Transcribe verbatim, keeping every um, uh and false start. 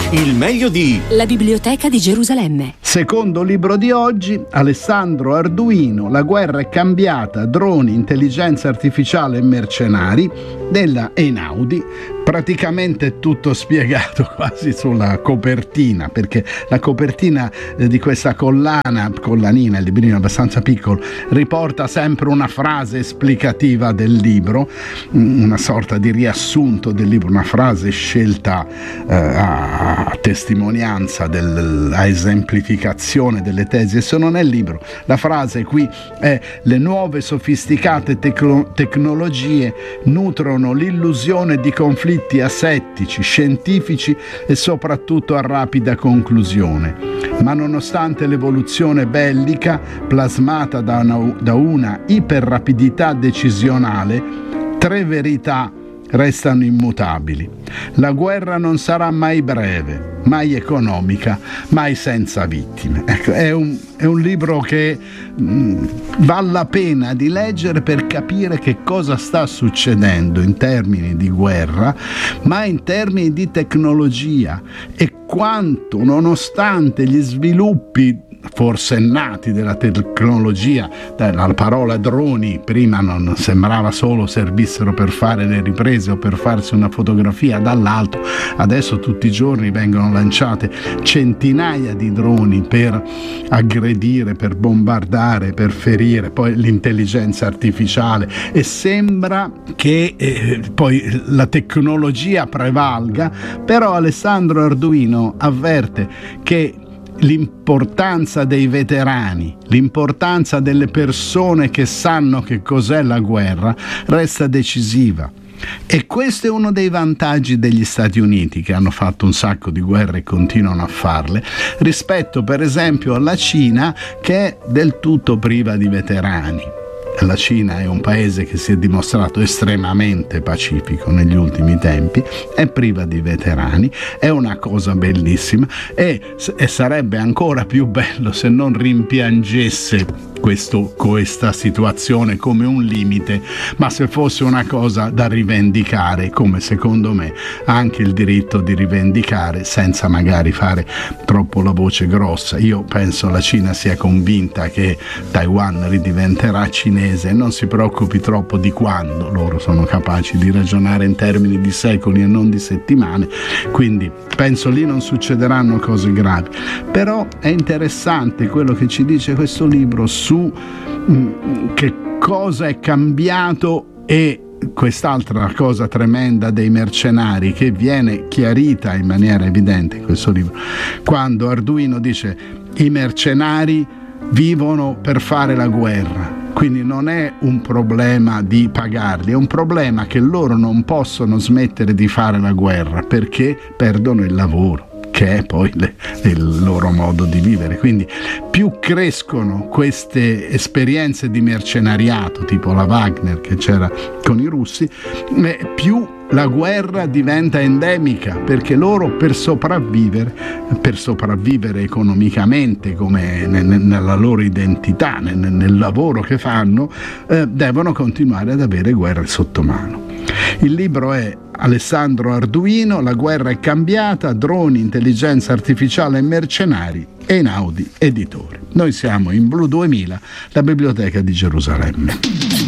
Il meglio di La Biblioteca di Gerusalemme. Secondo libro di oggi, Alessandro Arduino, La guerra è cambiata, droni, intelligenza artificiale e mercenari, della Einaudi. Praticamente tutto spiegato quasi sulla copertina, perché la copertina eh, di questa collana, collanina, il librino abbastanza piccolo, riporta sempre una frase esplicativa del libro, una sorta di riassunto del libro, una frase scelta eh, a, a testimonianza, del, a esemplificazione delle tesi. E sono nel libro. La frase qui è: le nuove sofisticate tecno- tecnologie nutrono l'illusione di conflitti asettici, scientifici e soprattutto a rapida conclusione. Ma nonostante l'evoluzione bellica plasmata da una, da una iperrapidità decisionale, tre verità restano immutabili. La guerra non sarà mai breve, mai economica, mai senza vittime. Ecco, è un, è un libro che mh, vale la pena di leggere per capire che cosa sta succedendo in termini di guerra, ma in termini di tecnologia, e quanto, nonostante gli sviluppi forsennati della tecnologia, la parola droni prima non sembrava solo servissero per fare le riprese o per farsi una fotografia dall'alto, adesso tutti i giorni vengono lanciate centinaia di droni per aggredire, per bombardare, per ferire, poi l'intelligenza artificiale, e sembra che eh, poi la tecnologia prevalga. Però Alessandro Arduino avverte che l'importanza dei veterani, l'importanza delle persone che sanno che cos'è la guerra resta decisiva. E questo è uno dei vantaggi degli Stati Uniti, che hanno fatto un sacco di guerre e continuano a farle, rispetto per esempio alla Cina, che è del tutto priva di veterani. La Cina è un paese che si è dimostrato estremamente pacifico negli ultimi tempi, è priva di veterani, è una cosa bellissima, e, e sarebbe ancora più bello se non rimpiangesse questo, questa situazione come un limite, ma se fosse una cosa da rivendicare, come secondo me ha anche il diritto di rivendicare, senza magari fare troppo la voce grossa. Io penso la Cina sia convinta che Taiwan ridiventerà cinese, non si preoccupi troppo di quando, loro sono capaci di ragionare in termini di secoli e non di settimane, quindi penso lì non succederanno cose gravi. Però è interessante quello che ci dice questo libro su mh, che cosa è cambiato, e quest'altra cosa tremenda dei mercenari che viene chiarita in maniera evidente in questo libro, quando Arduino dice: i mercenari vivono per fare la guerra. Quindi non è un problema di pagarli, è un problema che loro non possono smettere di fare la guerra perché perdono il lavoro, che è poi le, il loro modo di vivere. Quindi più crescono queste esperienze di mercenariato, tipo la Wagner che c'era con i russi, più la guerra diventa endemica, perché loro per sopravvivere, per sopravvivere economicamente, come nella loro identità, nel, nel lavoro che fanno, eh, devono continuare ad avere guerre sotto mano. Il libro è Alessandro Arduino, La guerra è cambiata, droni, intelligenza artificiale e mercenari, Einaudi Editore. Noi siamo in Blu duemila, la Biblioteca di Gerusalemme.